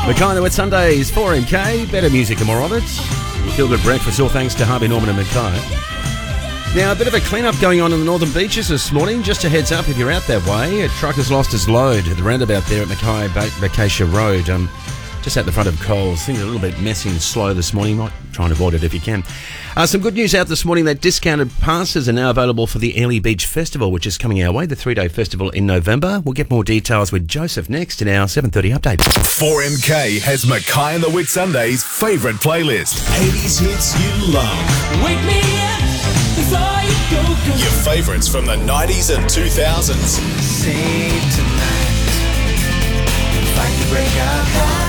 Mackay with Sundays, 4MK, better music and more of it. Feel good breakfast, all thanks to Harvey Norman and Mackay. Now, a bit of a clean-up going on in the Northern Beaches this morning. Just a heads up if you're out that way. A truck has lost its load at the roundabout there at Mackay Vacatia Road. Just at the front of Coles. Things are a little bit messy and slow this morning. Might try and avoid it if you can. Some good news out this morning that discounted passes are now available for the Airlie Beach Festival, which is coming our way, the 3-day festival in November. We'll get more details with Joseph next in our 7:30 update. 4MK has Mackay and the Whitsundays' favourite playlist. 80s hits you love. Wake me up before you go. Your favourites from the 90s and 2000s. Save tonight. Fight to break out.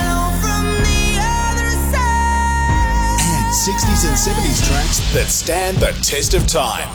60s and 70s tracks that stand the test of time.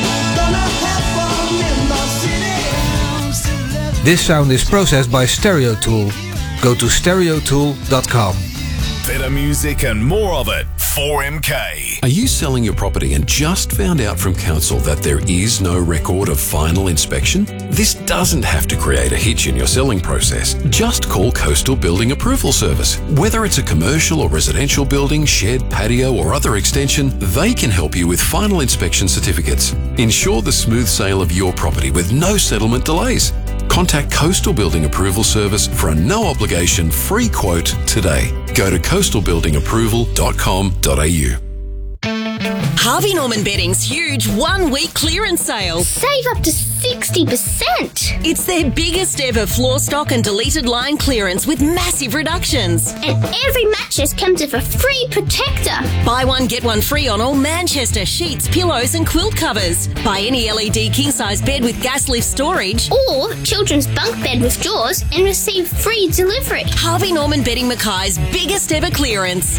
This sound is processed by Stereo Tool. Go to stereotool.com. Better music and more of it. 4MK. Are you selling your property and just found out from council that there is no record of final inspection? This doesn't have to create a hitch in your selling process. Just call Coastal Building Approval Service. Whether it's a commercial or residential building, shed, patio or other extension, they can help you with final inspection certificates. Ensure the smooth sale of your property with no settlement delays. Contact Coastal Building Approval Service for a no-obligation free quote today. Go to coastalbuildingapproval.com.au. Harvey Norman Bedding's huge one-week clearance sale. Save up to 60%. It's their biggest ever floor stock and deleted line clearance with massive reductions. And every mattress comes with a free protector. Buy one, get one free on all Manchester sheets, pillows and quilt covers. Buy any LED king-size bed with gas lift storage. Or children's bunk bed with drawers and receive free delivery. Harvey Norman Bedding Mackay's biggest ever clearance.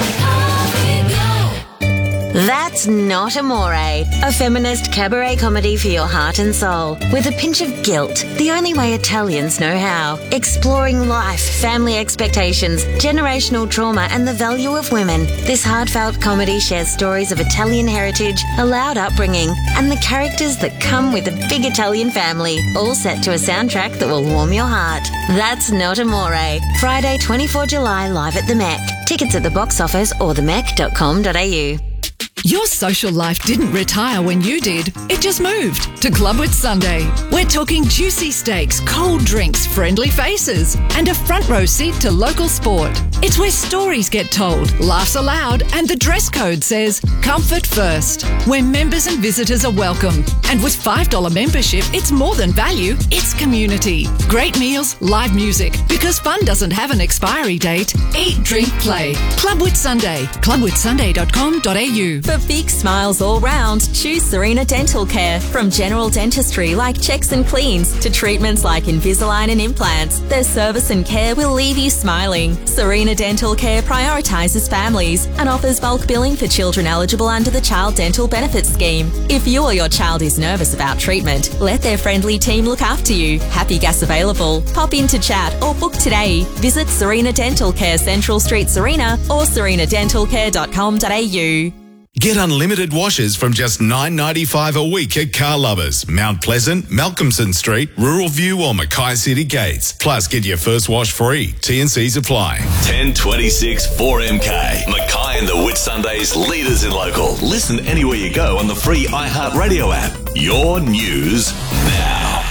That's Not Amore, a feminist cabaret comedy for your heart and soul, with a pinch of guilt, the only way Italians know how. Exploring life, family expectations, generational trauma and the value of women, this heartfelt comedy shares stories of Italian heritage, a loud upbringing, and the characters that come with a big Italian family, all set to a soundtrack that will warm your heart. That's Not Amore, Friday 24 July live at the Mech. Tickets at the box office or themech.com.au. Your social life didn't retire when you did. It just moved to Club with Sunday. We're talking juicy steaks, cold drinks, friendly faces, and a front row seat to local sport. It's where stories get told, laughs aloud, and the dress code says comfort first, where members and visitors are welcome. And with $5 membership, it's more than value, it's community. Great meals, live music, because fun doesn't have an expiry date. Eat, drink, play. Club with Sunday. clubwithsunday.com.au. For big smiles all round, choose Serena Dental Care. From general dentistry like checks and cleans to treatments like Invisalign and implants, their service and care will leave you smiling. Serena Dental Care prioritises families and offers bulk billing for children eligible under the Child Dental Benefits Scheme. If you or your child is nervous about treatment, let their friendly team look after you. Happy gas available. Pop in to chat or book today. Visit Serena Dental Care, Central Street, Serena, or serenadentalcare.com.au. Get unlimited washes from just $9.95 a week at Car Lovers, Mount Pleasant, Malcolmson Street, Rural View or Mackay City Gates. Plus, get your first wash free. T&Cs apply. 1026 4MK. Mackay and the Whitsundays, leaders in local. Listen anywhere you go on the free iHeartRadio app. Your news now.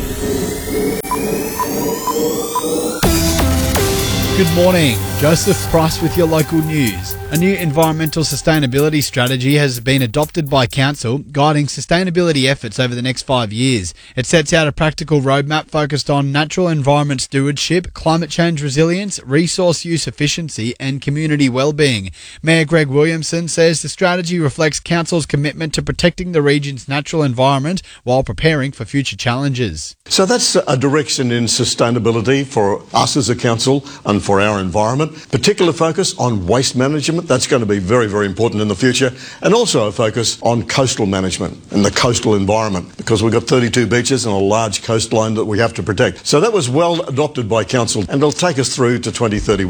Good morning. Joseph Price with your local news. A new environmental sustainability strategy has been adopted by Council, guiding sustainability efforts over the next 5 years. It sets out a practical roadmap focused on natural environment stewardship, climate change resilience, resource use efficiency and community wellbeing. Mayor Greg Williamson says the strategy reflects Council's commitment to protecting the region's natural environment while preparing for future challenges. So that's a direction in sustainability for us as a council and for our environment. Particular focus on waste management. That's going to be very, very important in the future. And also a focus on coastal management and the coastal environment, because we've got 32 beaches and a large coastline that we have to protect. So that was well adopted by Council and it'll take us through to 2031.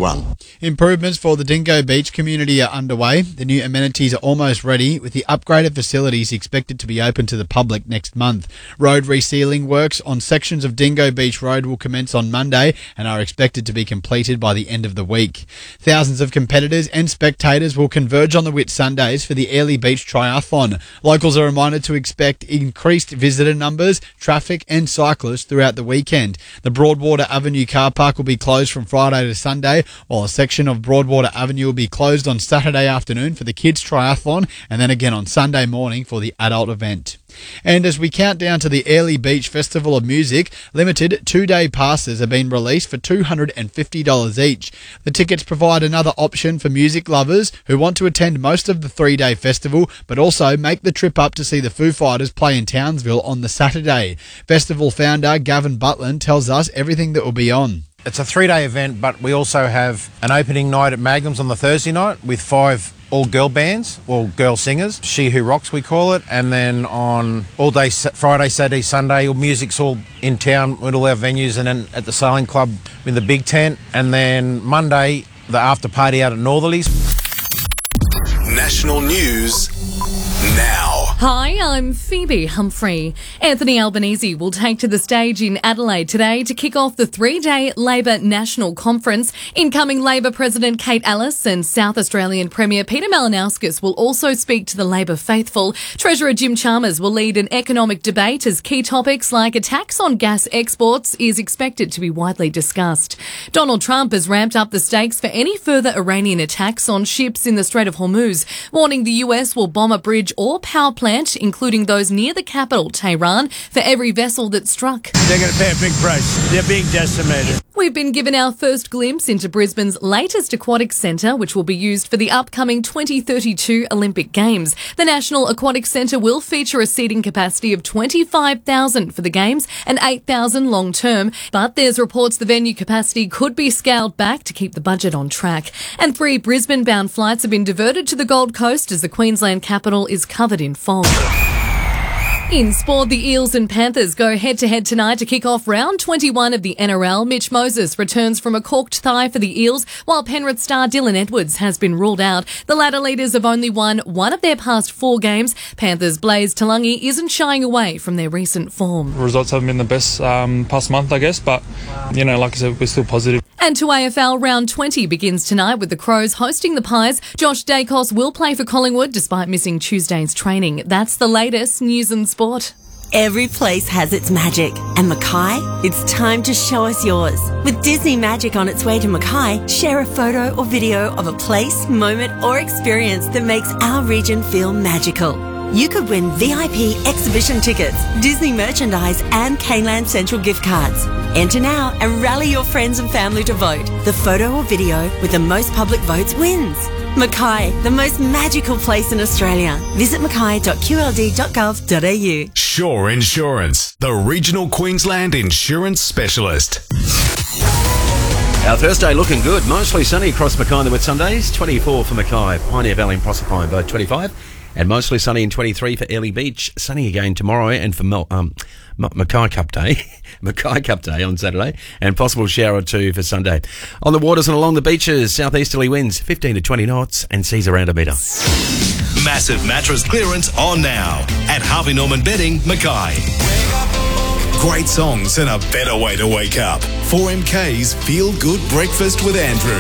Improvements for the Dingo Beach community are underway. The new amenities are almost ready, with the upgraded facilities expected to be open to the public next month. Road resealing works on sections of Dingo Beach Road will commence on Monday and are expected to be completed by the end of the week. Thousands of competitors and spectators will converge on the Whitsundays for the Airlie Beach Triathlon. Locals are reminded to expect increased visitor numbers, traffic and cyclists throughout the weekend. The Broadwater Avenue car park will be closed from Friday to Sunday, while a section of Broadwater Avenue will be closed on Saturday afternoon for the kids' triathlon and then again on Sunday morning for the adult event. And as we count down to the Airlie Beach Festival of Music, limited 2-day passes have been released for $250 each. The tickets provide another option for music lovers who want to attend most of the 3-day festival but also make the trip up to see the Foo Fighters play in Townsville on the Saturday. Festival founder Gavin Butland tells us everything that will be on. It's a 3-day event, but we also have an opening night at Magnum's on the Thursday night with 5 all-girl bands, or girl singers. She Who Rocks, we call it. And then on all day Friday, Saturday, Sunday, music's all in town with all our venues, and then at the Sailing Club with the big tent. And then Monday, the after party out at Northerlies. National news now. Hi, I'm Phoebe Humphrey. Anthony Albanese will take to the stage in Adelaide today to kick off the 3-day Labor National Conference. Incoming Labor President Kate Ellis and South Australian Premier Peter Malinauskas will also speak to the Labor faithful. Treasurer Jim Chalmers will lead an economic debate as key topics like a tax on gas exports is expected to be widely discussed. Donald Trump has ramped up the stakes for any further Iranian attacks on ships in the Strait of Hormuz, warning the US will bomb a bridge or power plant, including those near the capital, Tehran, for every vessel that's struck. They're going to pay a big price. They're being decimated. We've been given our first glimpse into Brisbane's latest aquatic centre, which will be used for the upcoming 2032 Olympic Games. The National Aquatic Centre will feature a seating capacity of 25,000 for the Games and 8,000 long term, but there's reports the venue capacity could be scaled back to keep the budget on track. And 3 Brisbane-bound flights have been diverted to the Gold Coast as the Queensland capital is covered in fog. In sport, the Eels and Panthers go head-to-head tonight to kick off round 21 of the NRL. Mitch Moses returns from a corked thigh for the Eels, while Penrith star Dylan Edwards has been ruled out. The latter leaders have only won one of their past 4 games. Panthers' Blaze Talangi isn't shying away from their recent form. Results haven't been the best past month, I guess, but, like I said, we're still positive. And to AFL, round 20 begins tonight with the Crows hosting the Pies. Josh Dacos will play for Collingwood despite missing Tuesday's training. That's the latest news and sport. Every place has its magic. And Mackay, it's time to show us yours. With Disney Magic on its way to Mackay, share a photo or video of a place, moment or experience that makes our region feel magical. You could win VIP exhibition tickets, Disney merchandise and Caneland Central gift cards. Enter now and rally your friends and family to vote. The photo or video with the most public votes wins. Mackay, the most magical place in Australia. Visit mackay.qld.gov.au. Shore Insurance, the regional Queensland insurance specialist. Our Thursday looking good. Mostly sunny across Mackay and the Whitsundays. 24 for Mackay, Pioneer Valley and Proserpine both 25. And mostly sunny in 23 for Airlie Beach. Sunny again tomorrow and for Mackay Cup Day. Mackay Cup Day on Saturday. And possible shower or 2 for Sunday. On the waters and along the beaches, southeasterly winds 15 to 20 knots and seas around a metre. Massive mattress clearance on now at Harvey Norman Bedding, Mackay. Great songs and a better way to wake up. 4MK's Feel Good Breakfast with Andrew.